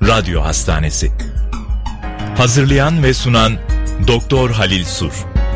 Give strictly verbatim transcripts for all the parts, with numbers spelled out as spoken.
Radyo Hastanesi. Hazırlayan ve sunan Doktor Halil Sur.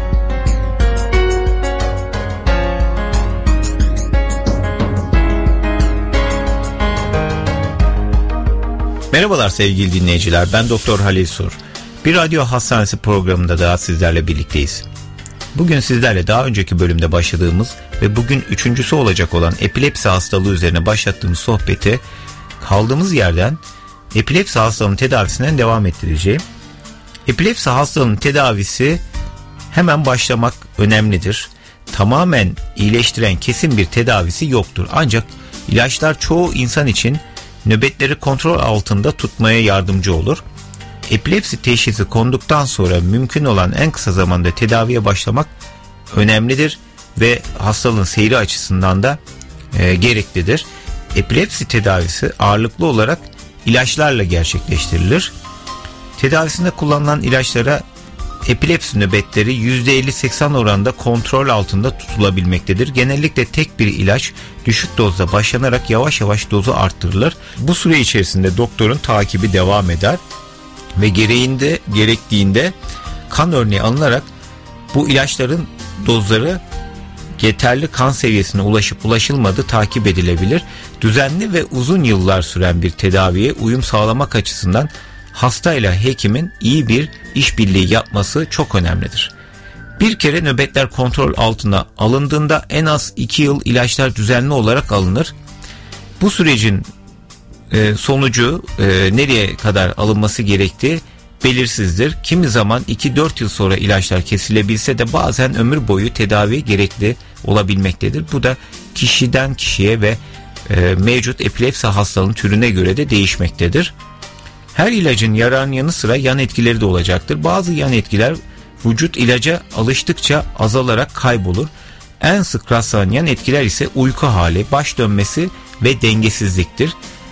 Merhabalar sevgili dinleyiciler, ben Doktor Halil Sur. Bir Radyo Hastanesi programında daha sizlerle birlikteyiz. Bugün sizlerle daha önceki bölümde başladığımız ve bugün üçüncüsü olacak olan epilepsi hastalığı üzerine başlattığımız sohbeti kaldığımız yerden epilepsi hastalığının tedavisinden devam ettireceğim. Epilepsi hastalığının tedavisi hemen başlamak önemlidir. Tamamen iyileştiren kesin bir tedavisi yoktur. Ancak ilaçlar çoğu insan için nöbetleri kontrol altında tutmaya yardımcı olur. Epilepsi teşhisi konduktan sonra mümkün olan en kısa zamanda tedaviye başlamak önemlidir ve hastalığın seyri açısından da e, gereklidir. Epilepsi tedavisi ağırlıklı olarak ilaçlarla gerçekleştirilir. Tedavisinde kullanılan ilaçlara epilepsi nöbetleri yüzde elli seksen oranında kontrol altında tutulabilmektedir. Genellikle tek bir ilaç düşük dozda başlanarak yavaş yavaş dozu arttırılır. Bu süre içerisinde doktorun takibi devam eder ve gereğinde gerektiğinde kan örneği alınarak bu ilaçların dozları yeterli kan seviyesine ulaşıp ulaşılmadığı takip edilebilir. Düzenli ve uzun yıllar süren bir tedaviye uyum sağlamak açısından hastayla hekimin iyi bir işbirliği yapması çok önemlidir. Bir kere nöbetler kontrol altına alındığında en az iki yıl ilaçlar düzenli olarak alınır. Bu sürecin e, sonucu e, nereye kadar alınması gerektiği belirsizdir. Kimi zaman iki dört yıl sonra ilaçlar kesilebilse de bazen ömür boyu tedavi gerekli olabilmektedir. Bu da kişiden kişiye ve e, mevcut epilepsi hastalığının türüne göre de değişmektedir. Her ilacın yararının yanı sıra yan etkileri de olacaktır. Bazı yan etkiler vücut ilaca alıştıkça azalarak kaybolur. En sık rastlanan yan etkiler ise uyku hali, baş dönmesi ve dengesizliktir.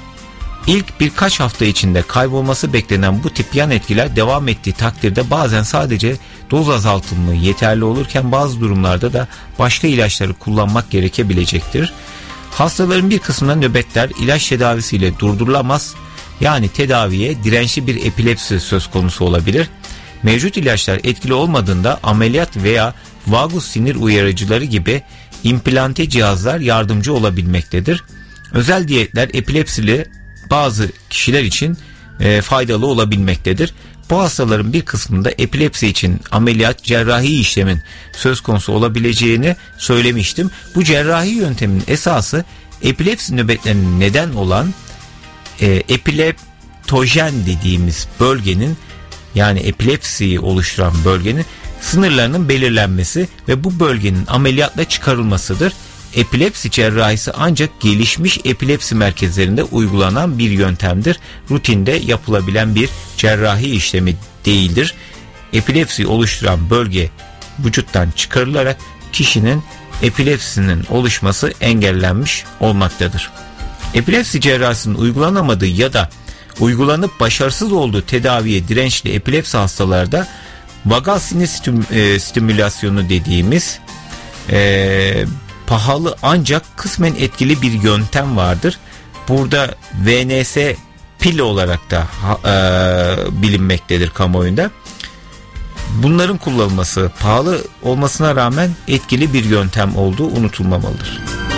İlk birkaç hafta içinde kaybolması beklenen bu tip yan etkiler devam ettiği takdirde bazen sadece doz azaltımı yeterli olurken bazı durumlarda da başka ilaçları kullanmak gerekebilecektir. Hastaların bir kısmında nöbetler ilaç tedavisiyle durdurulamaz. Yani tedaviye dirençli bir epilepsi söz konusu olabilir. Mevcut ilaçlar etkili olmadığında ameliyat veya vagus sinir uyarıcıları gibi implante cihazlar yardımcı olabilmektedir. Özel diyetler epilepsili bazı kişiler için e, faydalı olabilmektedir. Bu hastaların bir kısmında epilepsi için ameliyat, cerrahi işlemin söz konusu olabileceğini söylemiştim. Bu cerrahi yöntemin esası epilepsi nöbetlerinin neden olan e, epileptojen dediğimiz bölgenin, yani epilepsiyi oluşturan bölgenin sınırlarının belirlenmesi ve bu bölgenin ameliyatla çıkarılmasıdır. Epilepsi cerrahisi ancak gelişmiş epilepsi merkezlerinde uygulanan bir yöntemdir. Rutinde yapılabilen bir cerrahi işlemi değildir. Epilepsiyi oluşturan bölge vücuttan çıkarılarak kişinin epilepsinin oluşması engellenmiş olmaktadır. Epilepsi cerrahisinin uygulanamadığı ya da uygulanıp başarısız olduğu tedaviye dirençli epilepsi hastalarda vagal sinir stim, e, stimülasyonu dediğimiz e, pahalı ancak kısmen etkili bir yöntem vardır. Burada V N S pil olarak da e, bilinmektedir kamuoyunda. Bunların kullanılması pahalı olmasına rağmen etkili bir yöntem olduğu unutulmamalıdır.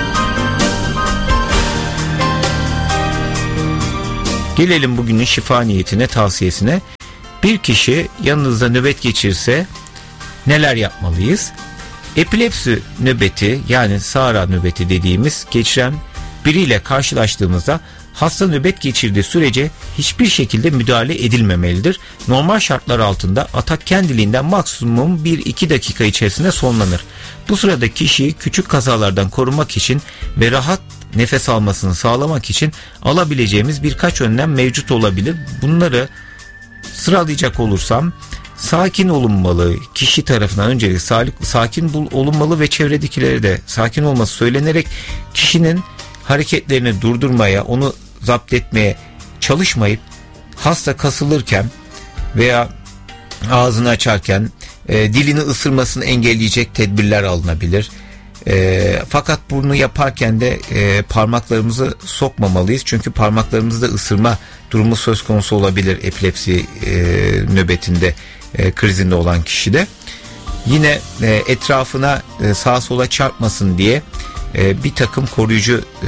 Gelelim bugünün şifa niyetine, tavsiyesine. Bir kişi yanınızda nöbet geçirse neler yapmalıyız? Epilepsi nöbeti, yani SARA nöbeti dediğimiz geçiren biriyle karşılaştığımızda hasta nöbet geçirdiği sürece hiçbir şekilde müdahale edilmemelidir. Normal şartlar altında atak kendiliğinden maksimum bir iki dakika içerisinde sonlanır. Bu sırada kişiyi küçük kazalardan korumak için ve rahat nefes almasını sağlamak için alabileceğimiz birkaç önlem mevcut olabilir. Bunları sıralayacak olursam: sakin olunmalı, kişi tarafından öncelikle sakin olunmalı ve çevredekilere de sakin olması söylenerek kişinin hareketlerini durdurmaya, onu zapt etmeye çalışmayıp hasta kasılırken veya ağzını açarken e, dilini ısırmasını engelleyecek tedbirler alınabilir. E, fakat bunu yaparken de e, parmaklarımızı sokmamalıyız. Çünkü parmaklarımızda ısırma durumu söz konusu olabilir epilepsi e, nöbetinde, e, krizinde olan kişide. Yine e, etrafına e, sağa sola çarpmasın diye e, bir takım koruyucu e,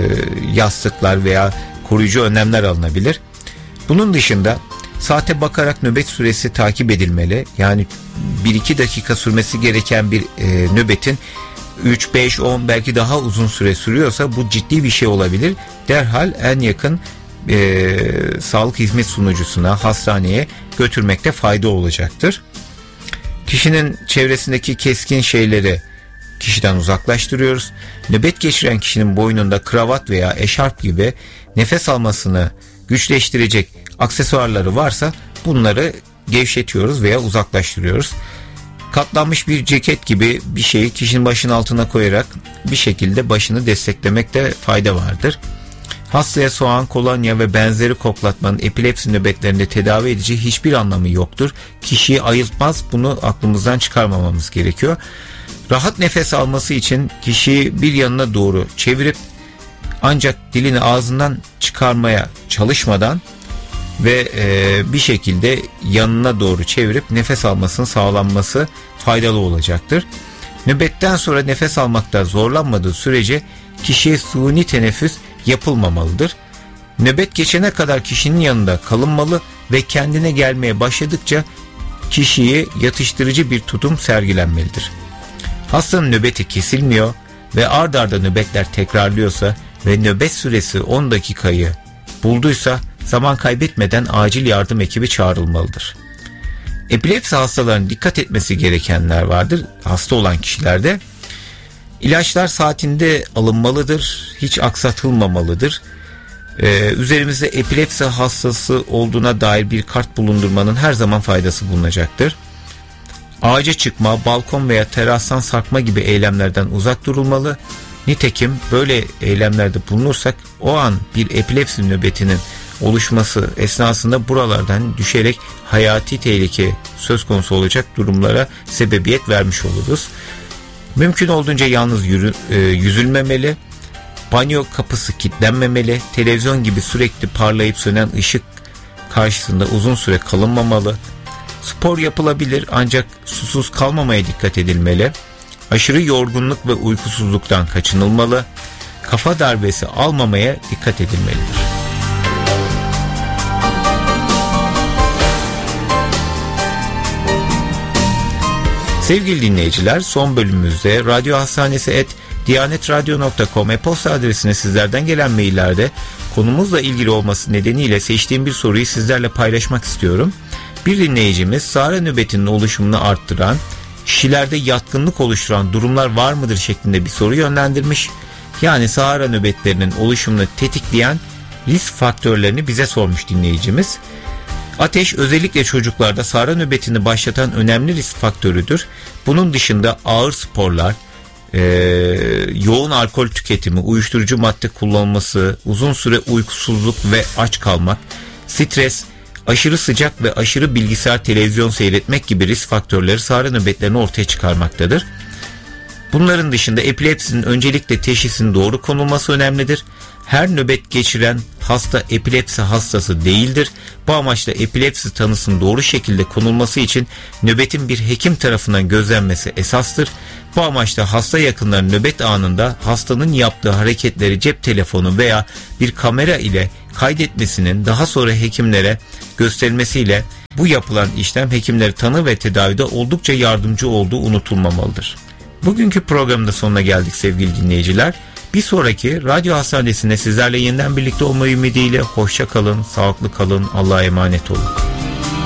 yastıklar veya koruyucu önlemler alınabilir. Bunun dışında saate bakarak nöbet süresi takip edilmeli. Yani bir iki dakika sürmesi gereken bir e, nöbetin üç beş on belki daha uzun süre sürüyorsa bu ciddi bir şey olabilir. Derhal en yakın e, sağlık hizmet sunucusuna, hastaneye götürmekte fayda olacaktır. Kişinin çevresindeki keskin şeyleri kişiden uzaklaştırıyoruz. Nöbet geçiren kişinin boynunda kravat veya eşarp gibi nefes almasını güçleştirecek aksesuarları varsa bunları gevşetiyoruz veya uzaklaştırıyoruz. Katlanmış bir ceket gibi bir şeyi kişinin başının altına koyarak bir şekilde başını desteklemekte fayda vardır. Hastaya soğan, kolonya ve benzeri koklatmanın epilepsi nöbetlerinde tedavi edici hiçbir anlamı yoktur. Kişiyi ayıltmaz, bunu aklımızdan çıkarmamamız gerekiyor. Rahat nefes alması için kişiyi bir yanına doğru çevirip ancak dilini ağzından çıkarmaya çalışmadan ve e, bir şekilde yanına doğru çevirip nefes almasının sağlanması faydalı olacaktır. Nöbetten sonra nefes almakta zorlanmadığı sürece kişiye suni teneffüs yapılmamalıdır. Nöbet geçene kadar kişinin yanında kalınmalı ve kendine gelmeye başladıkça kişiyi yatıştırıcı bir tutum sergilenmelidir. Hastanın nöbeti kesilmiyor ve ard arda nöbetler tekrarlıyorsa ve nöbet süresi on dakikayı bulduysa zaman kaybetmeden acil yardım ekibi çağrılmalıdır. Epilepsi hastalarının dikkat etmesi gerekenler vardır. Hasta olan kişilerde ilaçlar saatinde alınmalıdır, hiç aksatılmamalıdır. Ee, üzerimizde epilepsi hastası olduğuna dair bir kart bulundurmanın her zaman faydası bulunacaktır. Ağaca çıkma, balkon veya terastan sarkma gibi eylemlerden uzak durulmalı. Nitekim böyle eylemlerde bulunursak o an bir epilepsi nöbetinin oluşması esnasında buralardan düşerek hayati tehlike söz konusu olacak durumlara sebebiyet vermiş oluruz. Mümkün olduğunca yalnız yürü, e, yüzülmemeli, banyo kapısı kilitlenmemeli, televizyon gibi sürekli parlayıp sönen ışık karşısında uzun süre kalınmamalı, spor yapılabilir ancak susuz kalmamaya dikkat edilmeli, aşırı yorgunluk ve uykusuzluktan kaçınılmalı, kafa darbesi almamaya dikkat edilmelidir. Sevgili dinleyiciler, son bölümümüzde radyo hastanesi et diyanetradyo nokta com e-posta adresine sizlerden gelen maillerde konumuzla ilgili olması nedeniyle seçtiğim bir soruyu sizlerle paylaşmak istiyorum. Bir dinleyicimiz Sahra nöbetinin oluşumunu arttıran, kişilerde yatkınlık oluşturan durumlar var mıdır şeklinde bir soru yönlendirmiş. Yani Sahra nöbetlerinin oluşumunu tetikleyen risk faktörlerini bize sormuş dinleyicimiz. Ateş özellikle çocuklarda Sahra nöbetini başlatan önemli risk faktörüdür. Bunun dışında ağır sporlar, e, yoğun alkol tüketimi, uyuşturucu madde kullanılması, uzun süre uykusuzluk ve aç kalmak, stres, aşırı sıcak ve aşırı bilgisayar televizyon seyretmek gibi risk faktörleri Sahra nöbetlerini ortaya çıkarmaktadır. Bunların dışında epilepsinin öncelikle teşhisinin doğru konulması önemlidir. Her nöbet geçiren hasta epilepsi hastası değildir. Bu amaçla epilepsi tanısının doğru şekilde konulması için nöbetin bir hekim tarafından gözlenmesi esastır. Bu amaçla hasta yakınları nöbet anında hastanın yaptığı hareketleri cep telefonu veya bir kamera ile kaydetmesinin daha sonra hekimlere gösterilmesiyle bu yapılan işlem hekimleri tanı ve tedavide oldukça yardımcı olduğu unutulmamalıdır. Bugünkü programda sonuna geldik sevgili dinleyiciler. Bir sonraki radyo hastanesinde sizlerle yeniden birlikte olma ümidiyle hoşça kalın, sağlıklı kalın, Allah'a emanet olun.